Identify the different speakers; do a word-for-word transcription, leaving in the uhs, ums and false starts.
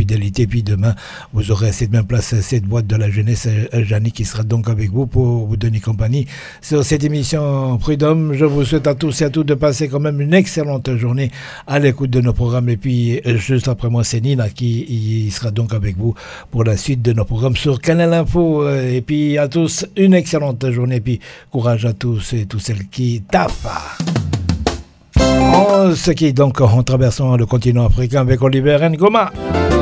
Speaker 1: fidélité. Puis demain, vous aurez à cette même place, cette boîte de la jeunesse, Jannick qui sera donc avec vous pour vous donner compagnie sur cette émission Prud'homme. Je vous souhaite à tous et à toutes de passer quand même une excellente journée à l'écoute de nos programmes. Et puis, juste après moi, c'est Nina qui il sera donc avec vous pour la suite de nos programmes sur Canal Info. Et puis, à tous, une excellente journée. Et puis, courage à tous et toutes celles qui taffent. On se quitte donc en traversant le continent africain avec Oliver Ngoma.